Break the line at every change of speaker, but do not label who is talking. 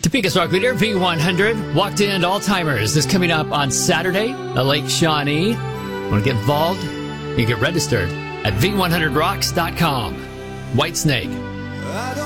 Topeka's Rock Leader, V100, Walked In All-Timers is coming up on Saturday at Lake Shawnee. Want to get involved? You can get registered at v100rocks.com. Whitesnake.